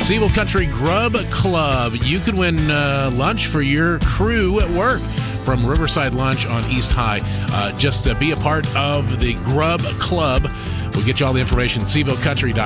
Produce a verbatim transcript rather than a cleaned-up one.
Seville Country Grub Club. You can win uh, lunch for your crew at work from Riverside Lunch on East High. Uh, just uh, be a part of the Grub Club. We'll get you all the information at seville country dot com.